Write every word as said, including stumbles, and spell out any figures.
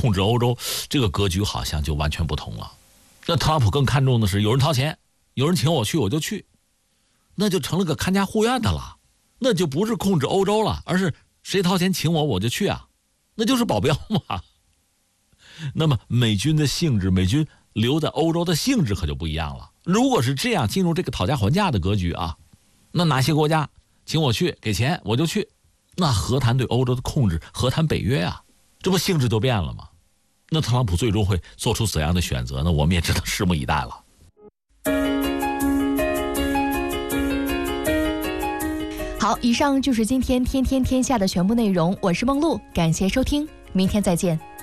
控制欧洲，这个格局好像就完全不同了。那特朗普更看重的是有人掏钱，有人请我去我就去，那就成了个看家护院的了，那就不是控制欧洲了，而是谁掏钱请我我就去啊，那就是保镖嘛。那么美军的性质，美军留在欧洲的性质可就不一样了。如果是这样进入这个讨价还价的格局啊，那哪些国家请我去给钱我就去，那何谈对欧洲的控制，何谈北约啊，这不性质就变了吗？那特朗普最终会做出怎样的选择呢？我们也只能拭目以待了。 好，以上就是今天天天天下的全部内容，我是梦露，感谢收听，明天再见。